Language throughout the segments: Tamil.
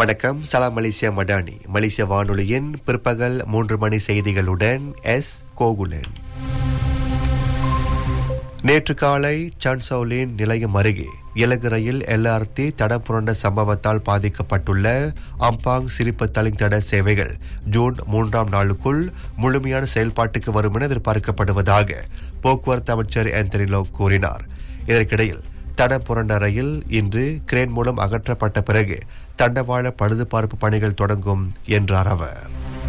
வணக்கம். சலாம் மலேசியா மடானி. மலேசிய வானொலியின் பிற்பகல் 3 மணி செய்திகளுடன் எஸ் கோகுலன். நேற்று காலை சான்சவுலின் நிலையம் அருகே இலகு ரயில் LRT தடம் புரண்ட சம்பவத்தால் பாதிக்கப்பட்டுள்ள அம்பாங் சிரிப்பு தளித்தட சேவைகள் ஜூன் 3ஆம் நாளுக்குள் முழுமையான செயல்பாட்டுக்கு வரும் என எதிர்பார்க்கப்படுவதாக போக்குவரத்து அமைச்சர் ஆந்தனி லோக் கூறினார். இதற்கிடையில் தடம் புரண்ட ரயில் இன்று கிரேன் மூலம் அகற்றப்பட்ட பிறகு தண்டவாள பழுதுபார்ப்பு பணிகள் தொடங்கும் என்றார் அவர்.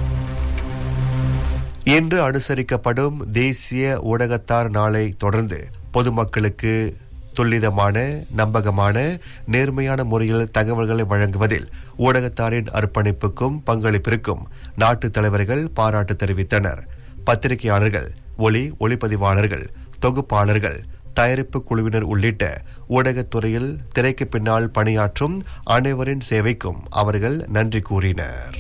இன்று அனுசரிக்கப்படும் தேசிய ஊடகத்தார் நாளை தொடர்ந்து பொதுமக்களுக்கு துல்லிதமான, நம்பகமான, நேர்மையான முறையில் தகவல்களை வழங்குவதில் ஊடகத்தாரின் அர்ப்பணிப்புக்கும் பங்களிப்பிற்கும் நாட்டுத் தலைவர்கள் பாராட்டு தெரிவித்தனர். பத்திரிகையாளர்கள், ஒளிப்பதிவாளர்கள், தொகுப்பாளர்கள், தயாரிப்பு குழுவினர் உள்ளிட்ட ஊடகத்துறையில் திரைக்கு பின்னால் பணியாற்றும் அனைவரின் சேவைக்கும் அவர்கள் நன்றி கூறினர்.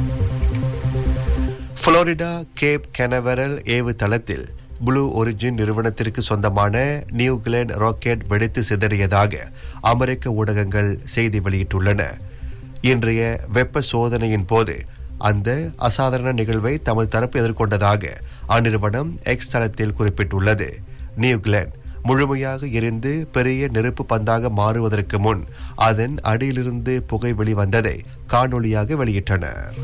புளோரிடா கேப் கெனவரல் ஏவு தளத்தில் ப்ளூ ஒரிஜின் நிறுவனத்திற்கு சொந்தமான நியூ கிளென் ராக்கெட் வெடித்து சிதறியதாக அமெரிக்க ஊடகங்கள் செய்தி வெளியிட்டுள்ளன. இன்றைய வெப்ப சோதனையின் போது அந்த அசாதாரண நிகழ்வை தமது தரப்பு எதிர்கொண்டதாக அந்நிறுவனம் எக்ஸ் தளத்தில் குறிப்பிட்டுள்ளது. நியூ கிளென் முழுமையாக எரிந்து பெரிய நெருப்பு பந்தாக மாறுவதற்கு முன் அதன் அடியிலிருந்து புகை வெளிவந்ததை காணொளியாக வெளியிட்டனர்.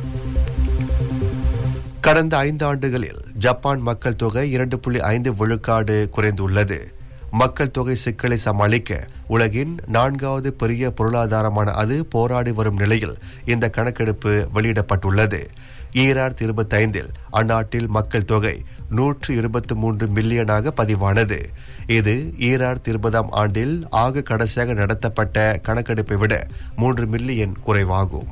கடந்த 5 ஆண்டுகளில் ஜப்பான் மக்கள் தொகை 2.5 விழுக்காடு குறைந்துள்ளது. மக்கள் தொகை சிக்கலை சமாளிக்க உலகின் 4வது பெரிய பொருளாதாரமான அது போராடி வரும் நிலையில் இந்த கணக்கெடுப்பு வெளியிடப்பட்டுள்ளது. 2025 அந்நாட்டில் மக்கள் தொகை 123 மில்லியனாக பதிவானது. இது 2020ஆம் ஆண்டில் ஆக கடைசியாக நடத்தப்பட்ட கணக்கெடுப்பை விட 3 மில்லியன் குறைவாகும்.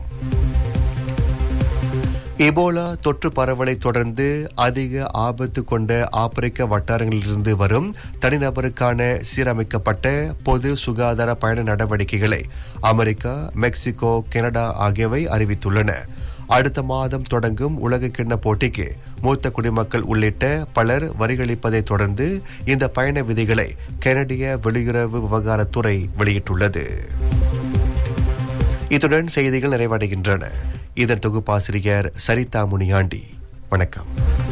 எபோலா தொற்று பரவலை தொடர்ந்து அதிக ஆபத்து கொண்ட ஆப்பிரிக்க வட்டாரங்களிலிருந்து வரும் தனிநபருக்கான சீரமைக்கப்பட்ட பொது சுகாதார பயண நடவடிக்கைகளை அமெரிக்கா, மெக்சிகோ, கனடா ஆகியவை அறிவித்துள்ளன. அடுத்த மாதம் தொடங்கும் உலக கிண்ண போட்டிக்கு மூத்த குடிமக்கள் உள்ளிட்ட பலர் வரிகளிப்பதை தொடர்ந்து இந்த பயண விதிகளை கனடிய வெளியுறவு விவகாரத்துறை வெளியிட்டுள்ளது. இத்துடன் செய்திகள் நிறைவடைகின்றன. இதன் தொகுப்பாசிரியர் சரிதா முனியாண்டி. வணக்கம்.